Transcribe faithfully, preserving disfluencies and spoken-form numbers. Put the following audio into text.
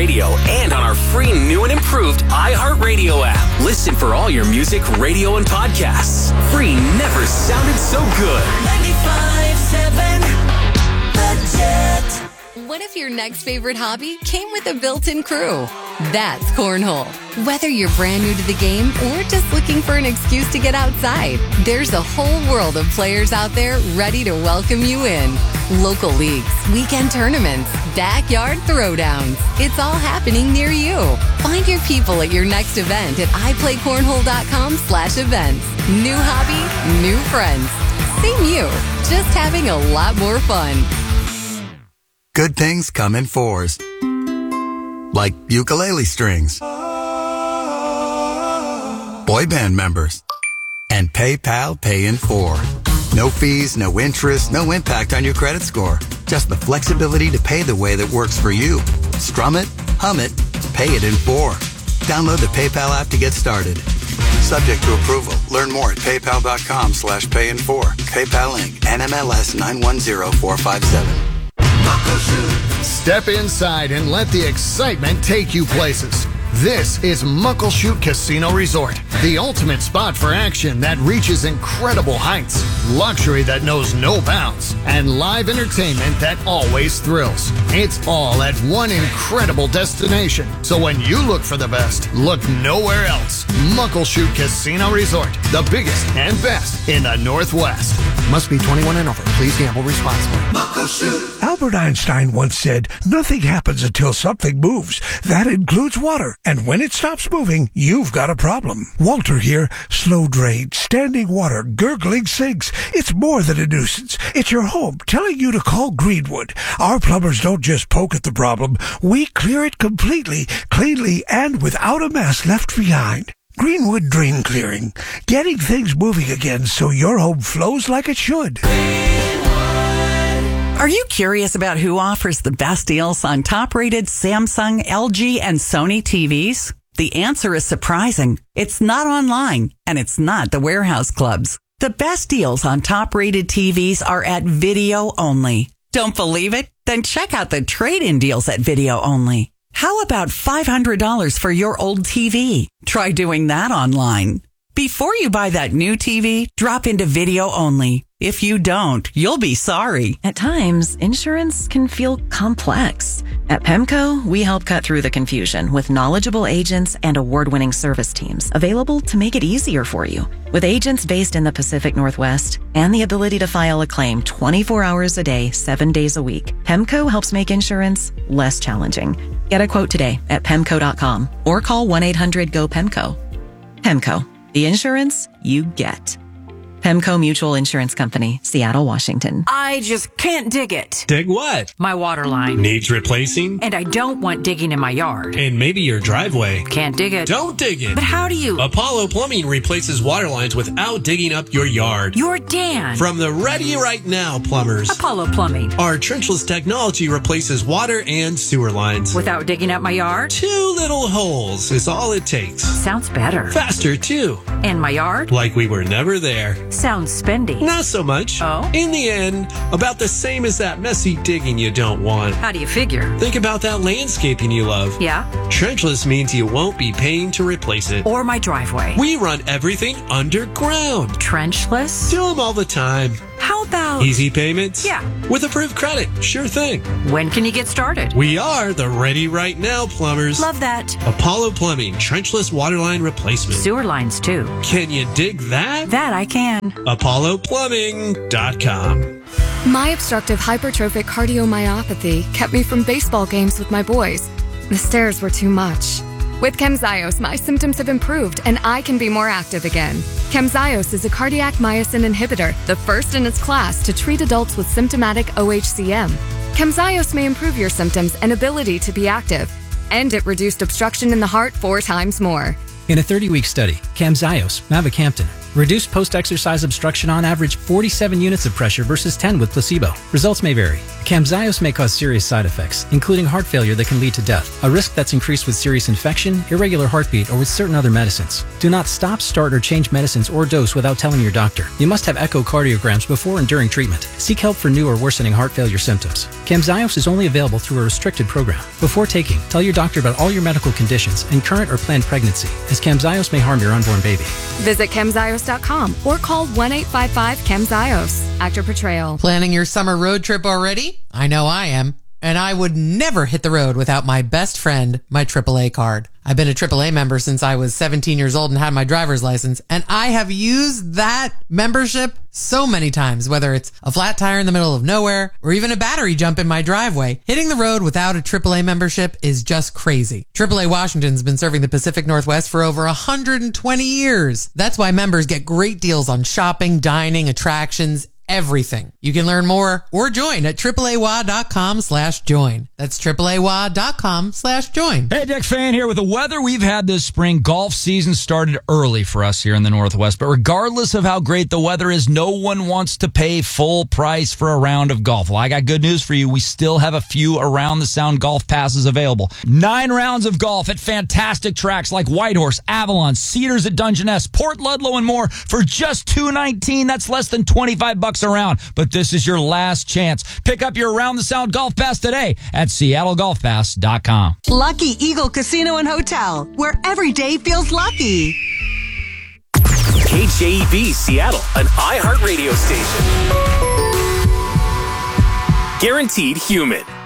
Radio and on our free new and improved iHeartRadio app. Listen for all your music, radio, and podcasts. Free never sounded so good. ninety-five seven The Jet. What if your next favorite hobby came with a built-in crew? That's Cornhole. Whether you're brand new to the game or just looking for an excuse to get outside, there's a whole world of players out there ready to welcome you in. Local leagues, weekend tournaments, backyard throwdowns. It's all happening near you. Find your people at your next event at iPlayCornhole.com slash events. New hobby, new friends. Same you, just having a lot more fun. Good things come in fours. Like ukulele strings, boy band members, and PayPal Pay in four. No fees, no interest, no impact on your credit score. Just the flexibility to pay the way that works for you. Strum it, hum it, pay it in four. Download the PayPal app to get started. Subject to approval. Learn more at paypal.com slash pay in four. PayPal Incorporated. N M L S nine one zero four five seven. Step inside and let the excitement take you places. This is Muckleshoot Casino Resort, the ultimate spot for action that reaches incredible heights, luxury that knows no bounds, and live entertainment that always thrills. It's all at one incredible destination. So when you look for the best, look nowhere else. Muckleshoot Casino Resort, the biggest and best in the Northwest. Must be twenty-one and over. Please gamble responsibly. Muckleshoot. Albert Einstein once said, "Nothing happens until something moves. That includes water. And when it stops moving, you've got a problem." Walter here. Slow drain, standing water, gurgling sinks. It's more than a nuisance. It's your home telling you to call Greenwood. Our plumbers don't just poke at the problem. We clear it completely, cleanly, and without a mess left behind. Greenwood Drain Clearing. Getting things moving again so your home flows like it should. Are you curious about who offers the best deals on top-rated Samsung, L G, and Sony T Vs? The answer is surprising. It's not online, and it's not the warehouse clubs. The best deals on top-rated T Vs are at Video Only. Don't believe it? Then check out the trade-in deals at Video Only. How about five hundred dollars for your old T V? Try doing that online. Before you buy that new T V, drop into Video Only. If you don't, you'll be sorry. At times, insurance can feel complex. At PEMCO, we help cut through the confusion with knowledgeable agents and award-winning service teams available to make it easier for you. With agents based in the Pacific Northwest and the ability to file a claim twenty-four hours a day, seven days a week, PEMCO helps make insurance less challenging. Get a quote today at pemco dot com or call one eight hundred G O P E M C O. PEMCO, the insurance you get. PEMCO Mutual Insurance Company, Seattle, Washington. I just can't dig it. Dig what? My water line. Needs replacing? And I don't want digging in my yard. And maybe your driveway. Can't dig it. Don't dig it. But how do you? Apollo Plumbing replaces water lines without digging up your yard. You're Dan. From the Ready Right Now plumbers. Apollo Plumbing. Our trenchless technology replaces water and sewer lines. Without digging up my yard? Two little holes is all it takes. Sounds better. Faster, too. And my yard? Like we were never there. Sounds spendy. Not so much. Oh? In the end, about the same as that messy digging you don't want. How do you figure? Think about that landscaping you love. Yeah? Trenchless means you won't be paying to replace it. Or my driveway. We run everything underground. Trenchless? Do them all the time. How about... Easy payments? Yeah. With approved credit. Sure thing. When can you get started? We are the Ready Right Now plumbers. Love that. Apollo Plumbing, trenchless waterline replacement. Sewer lines, too. Can you dig that? That I can. apollo plumbing dot com. My obstructive hypertrophic cardiomyopathy kept me from baseball games with my boys. The stairs were too much. With Camzyos, my symptoms have improved and I can be more active again. Camzyos is a cardiac myosin inhibitor, the first in its class to treat adults with symptomatic O H C M. Camzyos may improve your symptoms and ability to be active, and it reduced obstruction in the heart four times more. In a thirty-week study, Camzyos, mavacamten, reduced post-exercise obstruction on average forty-seven units of pressure versus ten with placebo. Results may vary. Camzyos may cause serious side effects, including heart failure that can lead to death, a risk that's increased with serious infection, irregular heartbeat, or with certain other medicines. Do not stop, start, or change medicines or dose without telling your doctor. You must have echocardiograms before and during treatment. Seek help for new or worsening heart failure symptoms. Camzyos is only available through a restricted program. Before taking, tell your doctor about all your medical conditions and current or planned pregnancy, as Camzyos may harm your unborn baby. Visit Camzyos dot com or call one eight five five Camzyos. Actor portrayal. Planning your summer road trip already? I know I am. And I would never hit the road without my best friend, my triple A card. I've been a triple A member since I was seventeen years old and had my driver's license, and I have used that membership so many times, whether it's a flat tire in the middle of nowhere or even a battery jump in my driveway. Hitting the road without a triple A membership is just crazy. triple A Washington's been serving the Pacific Northwest for over one hundred twenty years. That's why members get great deals on shopping, dining, attractions, everything. You can learn more or join at triple A W A dot com slash join. That's triple A W A dot com slash join. Hey, Dick Fan here. With the weather we've had this spring, golf season started early for us here in the Northwest. But regardless of how great the weather is, no one wants to pay full price for a round of golf. Well, I got good news for you. We still have a few Around the Sound golf passes available. Nine rounds of golf at fantastic tracks like Whitehorse, Avalon, Cedars at Dungeness, Port Ludlow, and more for just two nineteen. That's less than twenty-five bucks around. But this is your last chance. Pick up your Around the Sound golf pass today at Seattle Golf Pass dot com. Lucky Eagle Casino and Hotel, where every day feels lucky. K J E B Seattle, an iHeart radio station. Guaranteed human.